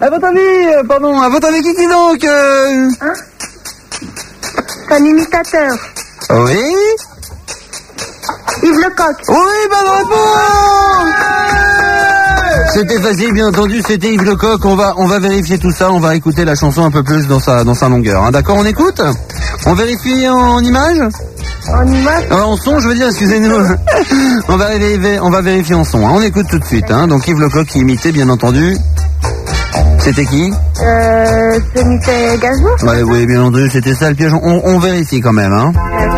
À votre avis, qui donc Hein? C'est un imitateur. Oui. Yves Lecoq. Oui, bonne réponse. C'était facile, bien entendu, c'était Yves Lecoq. On va vérifier tout ça, on va écouter la chanson un peu plus dans sa longueur. Hein. D'accord, on écoute? On vérifie en image? En image? En son, je veux dire, excusez-nous. on va vérifier en son. Hein. On écoute tout de suite. Hein. Donc Yves Lecoq qui imitait, bien entendu. C'était qui? C'était Gainsbourg. Ouais, oui, bien entendu, c'était ça le piège. On vérifie quand même. Hein.